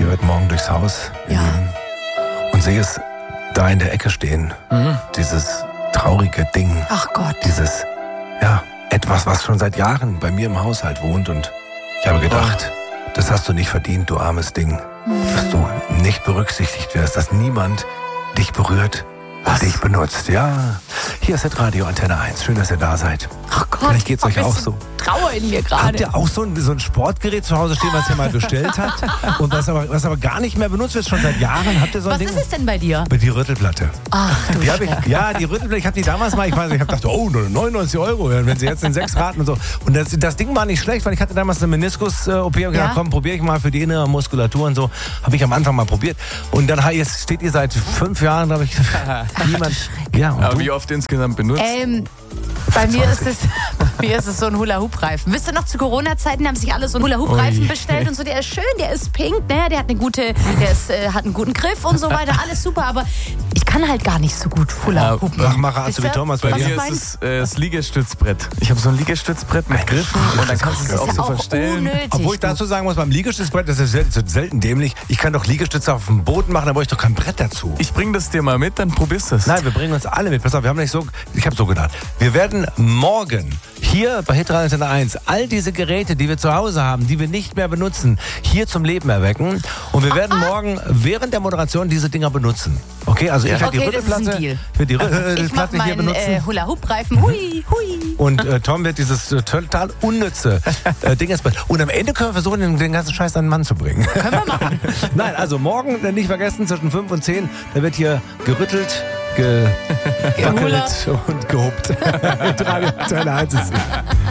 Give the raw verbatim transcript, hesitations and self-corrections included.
gehe heute Morgen durchs Haus Ja. und sehe es da in der Ecke stehen. Mhm. Dieses traurige Ding. Ach Gott. Dieses, ja, etwas, was schon seit Jahren bei mir im Haushalt wohnt. Und ich habe gedacht, das hast du nicht verdient, du armes Ding. Dass du nicht berücksichtigt wirst, dass niemand dich berührt und dich benutzt. Ja, hier ist Radio Antenne eins. Schön, dass ihr da seid. Ach Gott. Vielleicht geht's euch ein auch bisschen so. Trauer in mir Habt gerade. ihr auch so ein, so ein Sportgerät zu Hause stehen, was ihr mal bestellt habt und was aber, was aber gar nicht mehr benutzt wird, schon seit Jahren? Habt ihr so ein Was Ding? ist es denn bei dir? Die Rüttelplatte. Ach du Die hab ich, Schreck. ja, die Rüttelplatte, ich habe die damals mal, ich weiß nicht, ich habe gedacht, oh, nur neunundneunzig Euro, wenn sie jetzt in sechs Raten und so. Und das, das Ding war nicht schlecht, weil ich hatte damals eine Meniskus-O P und gedacht, Ja? komm, probiere ich mal für die innere Muskulatur und so. Habe ich am Anfang mal probiert. Und dann jetzt steht ihr seit fünf Jahren, glaube ich, niemand. Ja, und Aber du? wie oft insgesamt benutzt? Ähm, bei mir ist es, bei mir ist es so ein Hula-Hoop-Reifen. Wisst ihr noch, zu Corona-Zeiten haben sich alle so einen Hula-Hoop-Reifen Ui. bestellt und so. Der ist schön, der ist pink, ne? Der hat eine gute, der ist, äh, hat einen guten Griff und so weiter. Alles super, aber ich kann halt gar nicht so gut Hula-Hoopen. Mach mal Rat Wisst so wie ihr, Thomas bei Bei was dir. mir mein- ist es äh, das Liegestützbrett. Ich habe so ein Liegestützbrett mit Griffen und dann kannst du es Das auch ist so ja auch verstellen. unnötig. Obwohl ich dazu sagen muss, beim Liegestützbrett, das ist sel- so selten dämlich. Ich kann doch Liegestütze auf dem Boden machen, da brauche ich doch kein Brett dazu. Ich bring das dir mal mit, dann probierst du es. Nein, wir bringen uns alle mit. Pass auf, wir haben nicht so, ich habe so gedacht. Wir werden morgen hier bei Hitradio Antenne eins all diese Geräte, die wir zu Hause haben, die wir nicht mehr benutzen, hier zum Leben erwecken. Und wir werden morgen während der Moderation diese Dinger benutzen. Okay, also ich werde die Okay, das ist ein Rüttelplatte, Deal. ich werde die Ich mach Rüttelplatte hier meinen benutzen. äh, Hula-Hoop-Reifen. Hui, hui. Und äh, Tom wird dieses äh, total unnütze äh, Ding jetzt. Und am Ende können wir versuchen, den, den ganzen Scheiß an den Mann zu bringen. Können wir machen. Nein, also morgen äh, nicht vergessen, zwischen fünf und zehn, da wird hier gerüttelt, gewackelt und gehobt. Mit Radio Antenne eins ist